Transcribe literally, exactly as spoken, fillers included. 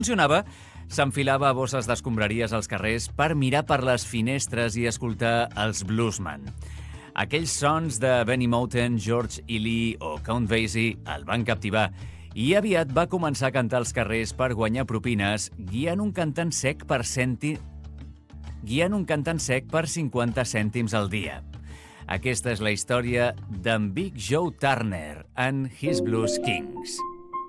funcionava, s'enfilava a bosses d'escombraries als carrers per mirar per les finestres i escoltar els bluesman. Aquells sons de Benny Moten, George Ely o Count Basie el van captivar i aviat va començar a cantar als carrers per guanyar propines, guiant un cantant sec per centi... guiant un cantant sec per cinquanta cèntims al dia. Aquesta és la història d'en Big Joe Turner and His Blues Kings.